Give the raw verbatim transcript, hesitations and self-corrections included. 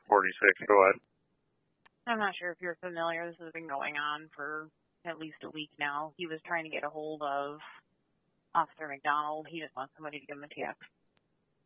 forty-six. Go ahead. I'm not sure if you're familiar. This has been going on for at least a week now. He was trying to get a hold of Officer McDonald. He just wants somebody to give him a tip.